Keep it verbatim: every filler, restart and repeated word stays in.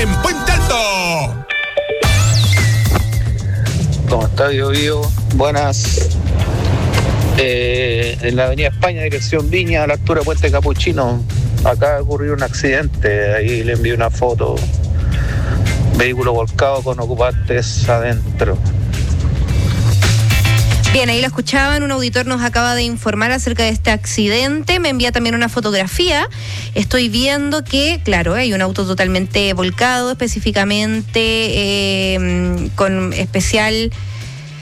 en Puente Alto. ¿Cómo está, Bio Bio? Buenas. Eh, en la avenida España, dirección Viña, a la altura de Puente Capuchino, acaba de ocurrir un accidente. Ahí le envié una foto. Vehículo volcado con ocupantes adentro. Bien, ahí lo escuchaban, un auditor nos acaba de informar acerca de este accidente, me envía también una fotografía, estoy viendo que, claro, hay un auto totalmente volcado, específicamente eh, con especial